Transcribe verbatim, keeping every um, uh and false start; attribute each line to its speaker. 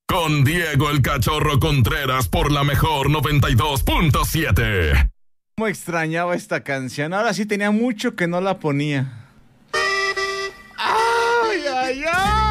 Speaker 1: Con Diego el Cachorro Contreras por la mejor noventa y dos punto siete.
Speaker 2: Cómo extrañaba esta canción. Ahora sí tenía mucho que no la ponía. ¡Ay, ay, ay!